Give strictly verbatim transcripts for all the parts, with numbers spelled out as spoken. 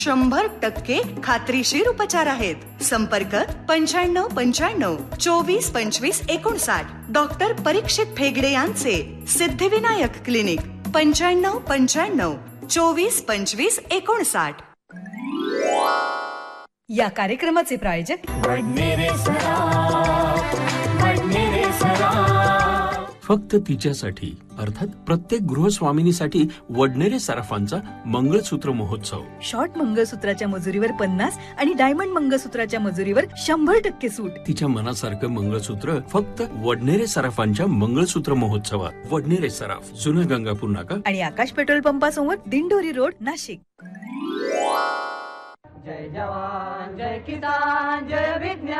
शंभर टक्के खात्रीशीर उपचार आहेत. संपर्क पंच्याण्णव पंच्याण्णव चोवीस पंचवीस एकोणसाठ. डॉक्टर परीक्षित फेगडे यांचे सिद्धिविनायक क्लिनिक. पंच्याण्णव पंच्याण्णव चोवीस पंचवीस एकोणसाठ. या कार्यक्रमाचे प्रायोजक वडनेरे सराफ, वडनेरे सराफ. फक्त तिच्यासाठी अर्थात प्रत्येक गृहस्वामिनीसाठी वडनेरे सराफांचा मंगळसूत्र महोत्सव. शॉर्ट मंगळसूत्राच्या मजुरीवर पन्नास आणि डायमंड मंगळसूत्राच्या मजुरीवर शंभर टक्के सूट. तिच्या मनासारखं मंगळसूत्र फक्त वडनेरे सराफांच्या मंगळसूत्र महोत्सवात. वडनेरे सराफ, जुना गंगापूर नाका आणि आकाश पेट्रोल पंपासमोर दिंडोरी रोड, नाशिक. जय जवान जय किसान जय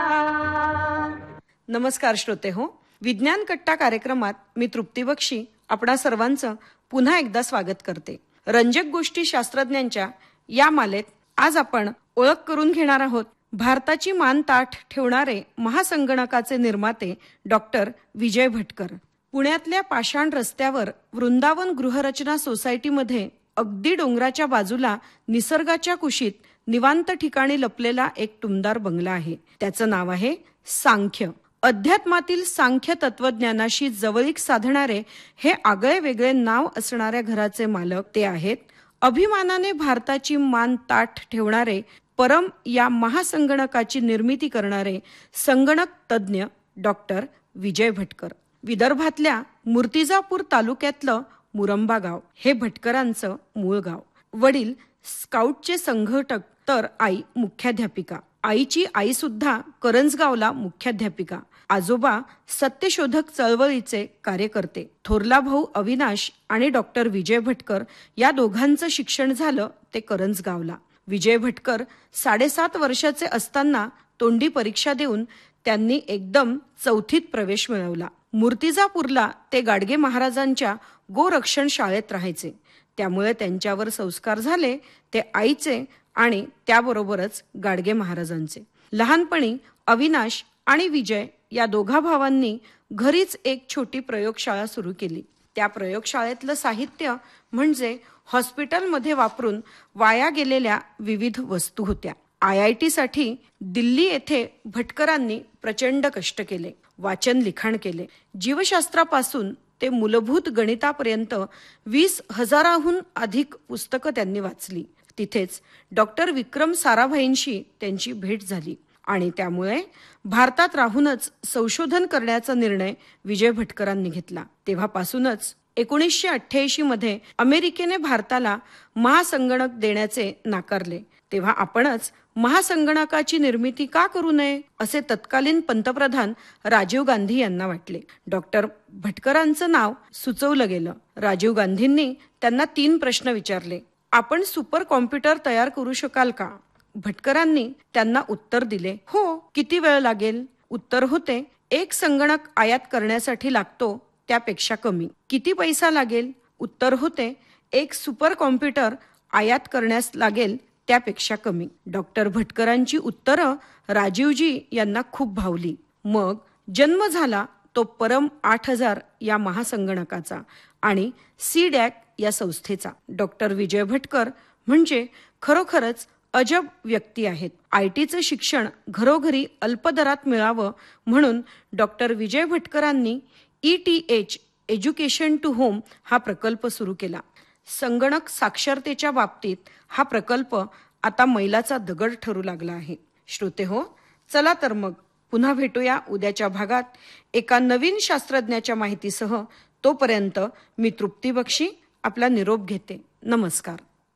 विज्ञान. नमस्कार श्रोते हो, विज्ञान कट्टा कार्यक्रमात मी तृप्ती बक्षी आपणा सर्वांचं पुन्हा एकदा स्वागत करते. रंजक गोष्टी शास्त्रज्ञांच्या या मालेत आज आपण ओळख करून घेणार आहोत भारताची मान ताठ ठेवणारे महासंगणकाचे निर्माते डॉक्टर विजय भटकर. पुण्यातल्या पाषाण रस्त्यावर वृंदावन गृहरचना सोसायटीमध्ये अगदी डोंगराच्या बाजूला निसर्गाच्या कुशीत निवांत ठिकाणी लपलेला एक टुमदार बंगला आहे. त्याचं नाव आहे सांख्य. अध्यात्मातील सांख्य तत्वज्ञानाशी जवळीक साधणारे हे आगळे वेगळे नाव असणाऱ्या घराचे मालक ते आहेत अभिमानाने भारताची मान ताठ ठेवणारे, परम या महासंगणकाची निर्मिती करणारे संगणक तज्ज्ञ डॉक्टर विजय भटकर. विदर्भातल्या मूर्तिजापूर तालुक्यातलं मुरंबा गाव हे भटकरांचं मूळ गाव. वडील स्काउटचे संघटक तर आई मुख्याध्यापिका. आईची आई सुद्धा करंजगावला मुख्याध्यापिका. आजोबा सत्यशोधक चळवळीचे कार्यकर्ते. थोरला भाऊ अविनाश आणि डॉक्टर विजय भटकर या दोघांचं शिक्षण झालं ते करंजगावला. विजय भटकर साडेसात वर्षाचे असताना तोंडी परीक्षा देऊन त्यांनी एकदम चौथीत प्रवेश मिळवला. मूर्तिजापूरला ते गाडगे महाराजांच्या गोरक्षण शाळेत राहायचे. त्यामुळे त्यांच्यावर संस्कार झाले ते आईचे आणि त्याबरोबरच गाडगे महाराजांचे. लहानपणी अविनाश आणि विजय या दोघा भावांनी घरीच एक छोटी प्रयोगशाळा सुरू केली. त्या प्रयोगशाळेतलं साहित्य म्हणजे हॉस्पिटलमध्ये वापरून वाया गेलेल्या विविध वस्तू होत्या. आय आय टी साठी दिल्ली येथे भटकरांनी प्रचंड कष्ट केले, वाचन लिखाण केले. जीवशास्त्रापासून ते मूलभूत गणितापर्यंत वीस हजाराहून अधिक पुस्तकं त्यांनी वाचली. तिथेच डॉक्टर विक्रम साराभाईंशी त्यांची भेट झाली आणि त्यामुळे भारतात राहूनच संशोधन करण्याचा निर्णय विजय भटकरांनी घेतला. तेव्हापासूनच एकोणीसशे अठ्ठ्याऐंशी मध्ये अमेरिकेने भारताला महासंगणक देण्याचे नाकारले. तेव्हा आपणच महासंगणकाची निर्मिती का करू नये असे तत्कालीन पंतप्रधान राजीव गांधी यांना वाटले. डॉक्टर भटकरांचं नाव सुचवलं गेलं. राजीव गांधींनी त्यांना तीन प्रश्न विचारले. आपण सुपर कॉम्प्युटर तयार करू शकाल का? भटकरांनी त्यांना उत्तर दिले, हो. किती वेळ लागेल? उत्तर होते, एक संगणक आयात करण्यासाठी लागतो त्यापेक्षा कमी. किती पैसा लागेल? उत्तर होते, एक सुपर कॉम्प्युटर आयात करण्यास लागेल त्यापेक्षा कमी. डॉक्टर भटकरांची उत्तरं राजीवजी यांना खूप भावली. मग जन्म झाला तो परम आठ हजार या महासंगणकाचा आणि सी डॅक या संस्थेचा. डॉक्टर विजय भटकर म्हणजे खरोखरच अजब व्यक्ती आहेत. आय टीचं शिक्षण घरोघरी अल्पदरात मिळावं म्हणून doctor Vijay भटकरांनी E T H education to home हा प्रकल्प सुरू केला. संगणक साक्षरतेच्या बाबतीत हा प्रकल्प आता मैलाचा दगड ठरू लागला आहे. श्रोते हो, चला तर मग पुन्हा भेटूया उद्याच्या भागात एका नवीन शास्त्रज्ञाच्या माहितीसह. तोपर्यंत मी तृप्ती बक्षी आपला निरोप घेते. नमस्कार.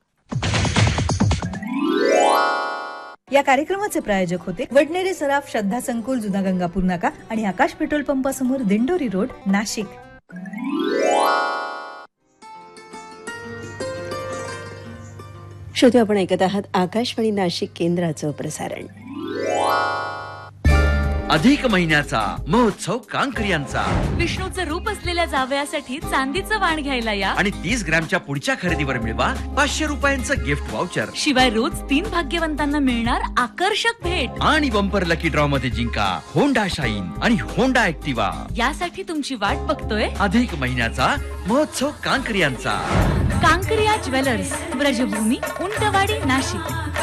या कार्यक्रमाचे प्रायोजक होते वडनेरे सराफ, श्रद्धा संकुल, जुना गंगापूर नाका आणि आकाश पेट्रोल पंपासमोर, दिंडोरी रोड, नाशिक. श्रोते, आपण ऐकत आहात आकाशवाणी नाशिक केंद्राचं प्रसारण. अधिक महिन्याचा महोत्सव कांकरियांचा. विष्णूचं रूप असलेल्या जावयासाठी चांदीचं वाण घ्यायला या आणि तीस ग्रॅमच्या पुढच्या खरेदीवर मिळवा पाचशे रुपयांचं गिफ्ट वाउचर. शिवाय रोज तीन भाग्यवंतांना मिळणार आकर्षक भेट आणि बंपर लकी ड्रॉ मध्ये जिंका होंडा शाईन आणि होंडा ऍक्टिवा. यासाठी तुमची वाट बघतोय अधिक महिन्याचा महोत्सव कांकरियांचा. कांकरिया ज्वेलर्स, ब्रजभूमी, उंटवाडी, नाशिक.